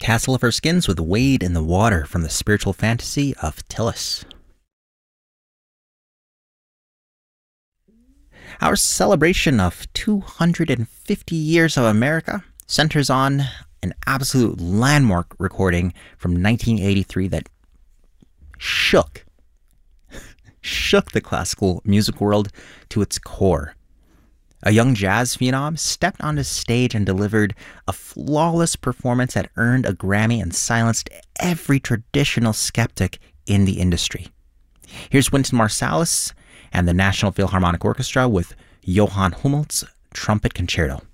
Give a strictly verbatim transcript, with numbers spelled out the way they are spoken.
Castle of Her Skins with Wade in the Water from the spiritual fantasy of Tillis. Our celebration of two hundred fifty years of America centers on an absolute landmark recording from nineteen eighty-three that shook, shook the classical music world to its core. A young jazz phenom stepped on the stage and delivered a flawless performance that earned a Grammy and silenced every traditional skeptic in the industry. Here's Wynton Marsalis and the National Philharmonic Orchestra with Johann Hummel's Trumpet Concerto.